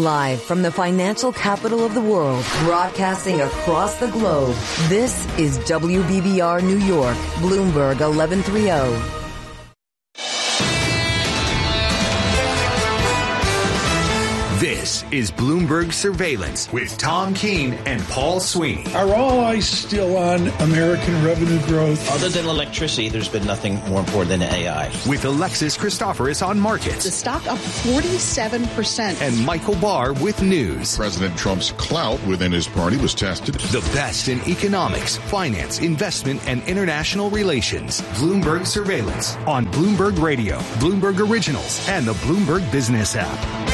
Live from the financial capital of the world, broadcasting across the globe, this is WBBR New York, Bloomberg 1130. This is Bloomberg Surveillance with Tom Keene and Paul Sweeney. Are all eyes still on American revenue growth? Other than electricity, there's been nothing more important than AI. With Alexis Christoforous on markets. The stock up 47%. And Michael Barr with news. President Trump's clout within his party was tested. The best in economics, finance, investment, and international relations. Bloomberg Surveillance on Bloomberg Radio, Bloomberg Originals, and the Bloomberg Business app.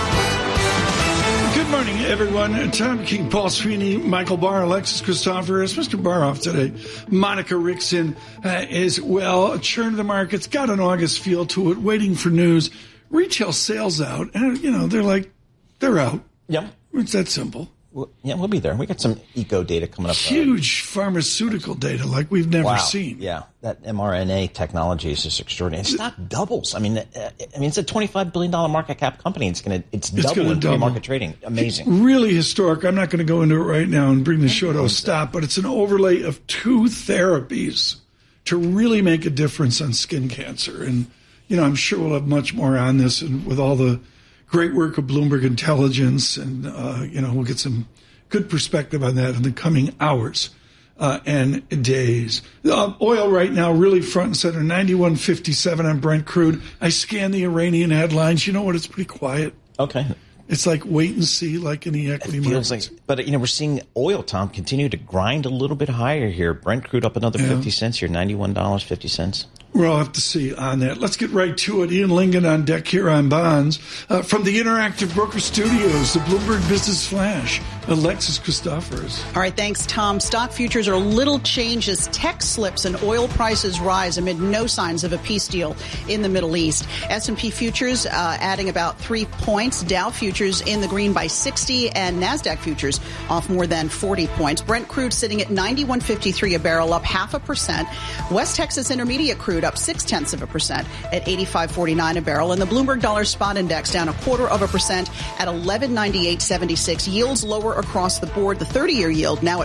Good morning, everyone. Tom King, Paul Sweeney, Michael Barr, Alexis Christoforous, Mr. Barr off today. Monica Rickson as well. Churn of the markets, got an August feel to it, waiting for news. Retail sales out, and, they're out. Yeah. It's that simple. We'll be there. We got some eco data coming up. Huge pharmaceutical data like we've never seen. Yeah, that mRNA technology is just extraordinary. The stock doubles. I mean, it's a $25 billion market cap company. It's double in pre-market trading. Amazing. Really historic. I'm not going to go into it right now and bring the show to a stop, but it's an overlay of two therapies to really make a difference on skin cancer. And, I'm sure we'll have much more on this, and with all the great work of Bloomberg Intelligence, and, we'll get some good perspective on that in the coming hours and days. Oil right now really front and center, 91.57 on Brent crude. I scan the Iranian headlines. You know what? It's pretty quiet. Okay. It's like wait and see, like in the equity markets. But, we're seeing oil, Tom, continue to grind a little bit higher here. Brent crude up another 50 cents here, $91.50. We'll have to see on that. Let's get right to it. Ian Lingen on deck here on bonds. From the Interactive Broker Studios, the Bloomberg Business Flash, Alexis Christoforous. All right, thanks, Tom. Stock futures are little changed as tech slips and oil prices rise amid no signs of a peace deal in the Middle East. S&P futures adding about 3 points. Dow futures in the green by 60, and NASDAQ futures off more than 40 points. Brent crude sitting at $91.53 a barrel, up 0.5%. West Texas Intermediate crude up 0.6% at $85.49 a barrel, and the Bloomberg Dollar Spot Index down 0.25% at $1198.76. Yields lower across the board. The 30-year yield now at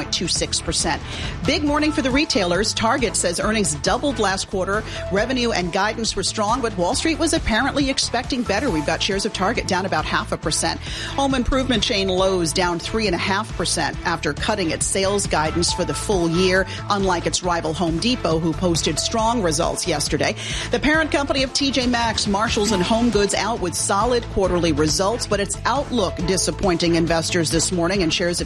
5.26%. Big morning for the retailers. Target says earnings doubled last quarter. Revenue and guidance were strong, but Wall Street was apparently expecting better. We've got shares of Target down about 0.5%. Home improvement chain Lowe's down 3.5% after cutting its sales guidance for the full year, unlike its rival Home Depot, who posted strong results yesterday. The parent company of TJ Maxx, Marshalls, and Home Goods out with solid quarterly results, but its outlook disappointing investors this morning, and shares of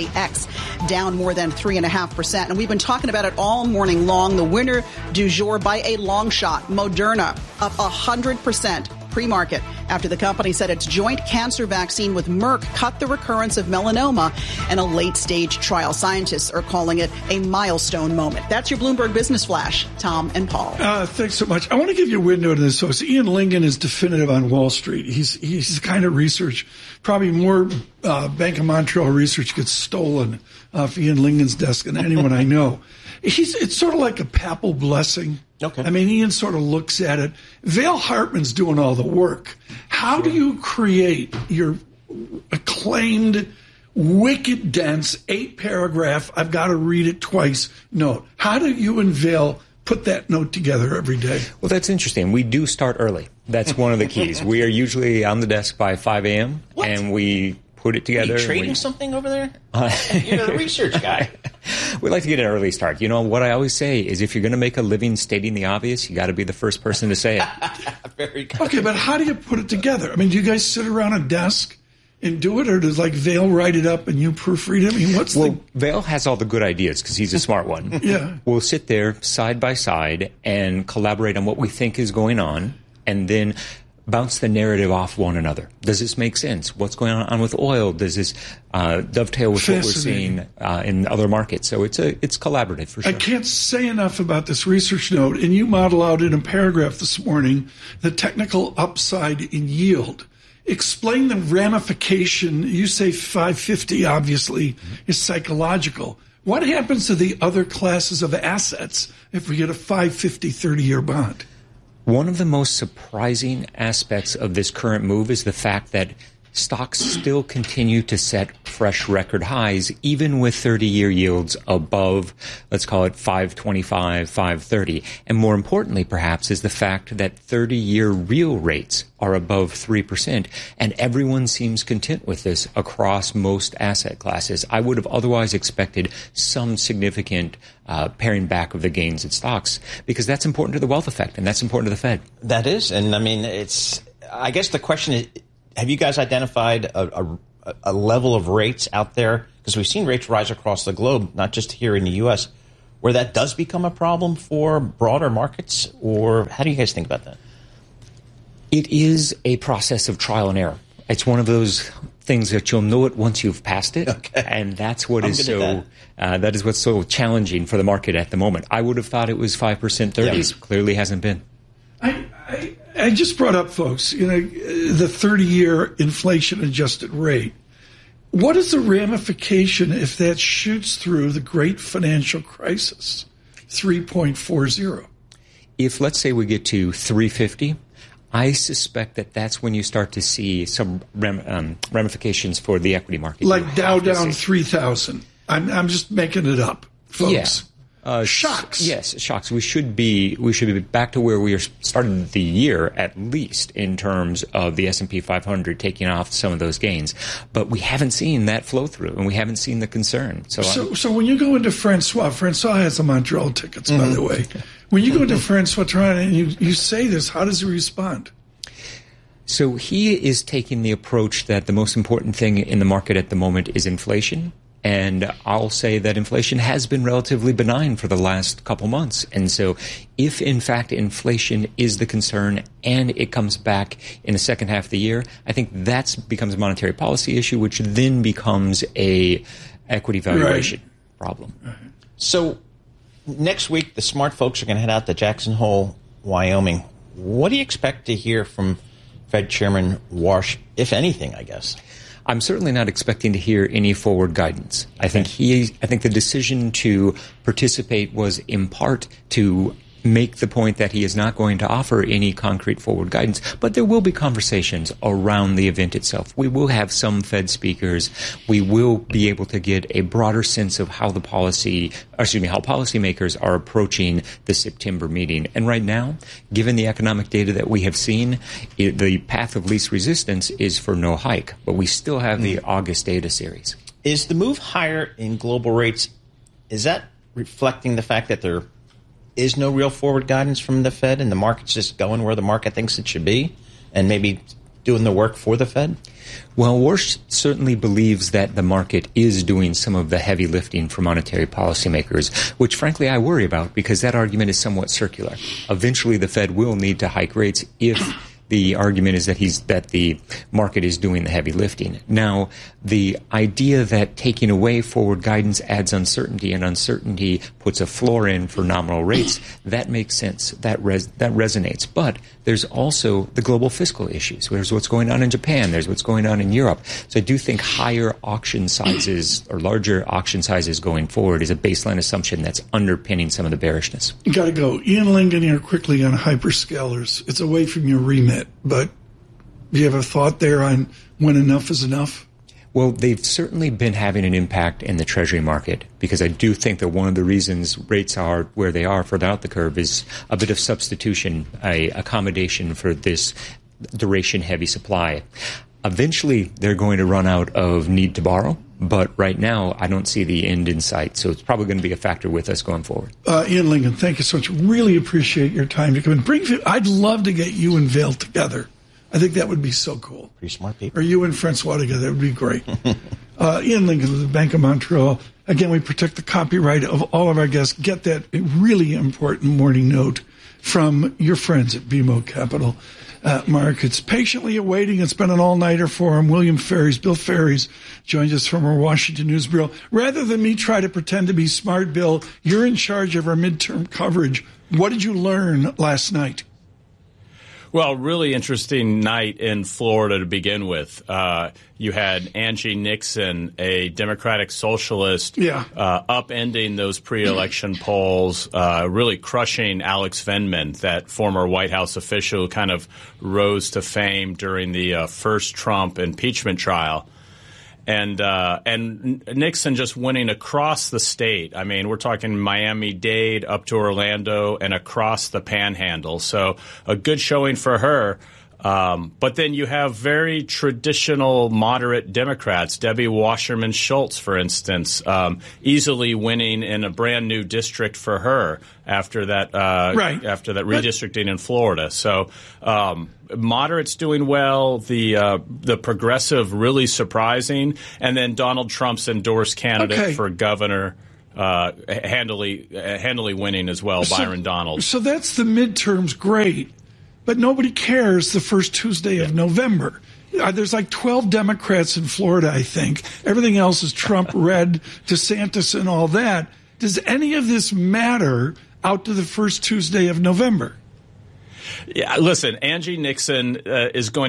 TJX down more than 3.5%. And we've been talking about it all morning long. The winner du jour by a long shot, Moderna, up 100%. Pre-market after the company said its joint cancer vaccine with Merck cut the recurrence of melanoma in a late-stage trial. Scientists are calling it a milestone moment. That's your Bloomberg Business Flash. Tom and Paul. Thanks so much. I want to give you a window to this. So Ian Lingen is definitive on Wall Street. He's the kind of research, probably more Bank of Montreal research gets stolen off Ian Lingen's desk than anyone I know. It's sort of like a papal blessing. Okay. I mean, Ian sort of looks at it. Vail Hartman's doing all the work. How do you create your acclaimed, wicked dense 8-paragraph, I've got to read it twice note? How do you and Vail put that note together every day? Well, that's interesting. We do start early. That's one of the keys. We are usually on the desk by 5 a.m. and we put it together. Are you trading something over there? You're the research guy. We like to get an early start. What I always say is if you're going to make a living stating the obvious, you got to be the first person to say it. Very good. Okay, but how do you put it together? I mean, do you guys sit around a desk and do it, or does Vail write it up and you proofread it? I mean, Vail has all the good ideas because he's a smart one. Yeah. We'll sit there side by side and collaborate on what we think is going on, and then bounce the narrative off one another. Does this make sense? What's going on with oil? Does this dovetail with what we're seeing in other markets? So it's collaborative for sure. I can't say enough about this research note, and you model out in a paragraph this morning the technical upside in yield. Explain the ramification. You say 550 obviously is psychological. What happens to the other classes of assets if we get a 550 30-year bond? One of the most surprising aspects of this current move is the fact that stocks still continue to set fresh record highs, even with 30-year yields above, let's call it 525, 530. And more importantly, perhaps, is the fact that 30-year real rates are above 3%, and everyone seems content with this across most asset classes. I would have otherwise expected some significant paring back of the gains in stocks, because that's important to the wealth effect, and that's important to the Fed. That is, and I mean, I guess the question is, have you guys identified a level of rates out there? Because we've seen rates rise across the globe, not just here in the U.S., where that does become a problem for broader markets? Or how do you guys think about that? It is a process of trial and error. It's one of those things that you'll know it once you've passed it, okay. And that's what that is what's so challenging for the market at the moment. I would have thought it was 5% 30s. Yeah. Clearly hasn't been. I just brought up, folks, the 30-year inflation-adjusted rate. What is the ramification if that shoots through the great financial crisis, 3.40? If, let's say, we get to 350, I suspect that's when you start to see some ramifications for the equity market. Like Dow down 3,000. I'm just making it up, folks. Yeah. Shocks. Yes, shocks. We should be back to where we started the year, at least in terms of the S&P 500 taking off some of those gains. But we haven't seen that flow through, and we haven't seen the concern. So when you go into Francois has the Montreal tickets, by the way. When you go into Francois and you say this, how does he respond? So he is taking the approach that the most important thing in the market at the moment is inflation. And I'll say that inflation has been relatively benign for the last couple months. And so if, in fact, inflation is the concern and it comes back in the second half of the year, I think that becomes a monetary policy issue, which then becomes a equity valuation problem. So next week, the smart folks are going to head out to Jackson Hole, Wyoming. What do you expect to hear from Fed Chairman Warsh, if anything, I guess? I'm certainly not expecting to hear any forward guidance. I think the decision to participate was in part to make the point that he is not going to offer any concrete forward guidance, but there will be conversations around the event itself. We will have some Fed speakers. We will be able to get a broader sense of how policymakers are approaching the September meeting. And right now, given the economic data that we have seen, the path of least resistance is for no hike, but we still have the August data series. Is the move higher in global rates, is that reflecting the fact that there is no real forward guidance from the Fed and the market's just going where the market thinks it should be and maybe doing the work for the Fed? Well, Warsh certainly believes that the market is doing some of the heavy lifting for monetary policymakers, which frankly I worry about because that argument is somewhat circular. Eventually the Fed will need to hike rates if the argument is that the market is doing the heavy lifting. Now, the idea that taking away forward guidance adds uncertainty, and uncertainty puts a floor in for nominal rates, that makes sense. That resonates. But there's also the global fiscal issues. There's what's going on in Japan. There's what's going on in Europe. So I do think higher auction sizes or larger auction sizes going forward is a baseline assumption that's underpinning some of the bearishness. You got to go. Ian Lincoln here quickly on hyperscalers. It's away from your remit, but do you have a thought there on when enough is enough? Well, they've certainly been having an impact in the Treasury market because I do think that one of the reasons rates are where they are further out the curve is a bit of substitution, a accommodation for this duration-heavy supply. Eventually, they're going to run out of need to borrow, but right now, I don't see the end in sight, so it's probably going to be a factor with us going forward. Ian Lincoln, thank you so much. Really appreciate your time to come and I'd love to get you and Vail together. I think that would be so cool. Pretty smart people. Or you and Francois together. That would be great. Ian Lincoln of the Bank of Montreal. Again, we protect the copyright of all of our guests. Get that really important morning note from your friends at BMO Capital Markets. Patiently awaiting. It's been an all-nighter for him. Bill Ferries joins us from our Washington News Bureau. Rather than me try to pretend to be smart, Bill, you're in charge of our midterm coverage. What did you learn last night? Well, really interesting night in Florida to begin with. You had Angie Nixon, a Democratic socialist, upending those pre-election polls, really crushing Alex Vindman, that former White House official who kind of rose to fame during the first Trump impeachment trial. And Nixon just winning across the state. I mean, we're talking Miami-Dade up to Orlando and across the Panhandle. So a good showing for her. But then you have very traditional moderate Democrats, Debbie Wasserman Schultz, for instance, easily winning in a brand new district for her after that redistricting in Florida. So moderates doing well, the progressive really surprising, and then Donald Trump's endorsed candidate for governor. Handily winning as well, Byron Donalds. So that's the midterms, great. But nobody cares the first Tuesday of November. There's like 12 Democrats in Florida, I think. Everything else is Trump, Red, DeSantis, and all that. Does any of this matter out to the first Tuesday of November? Yeah, listen, Angie Nixon is going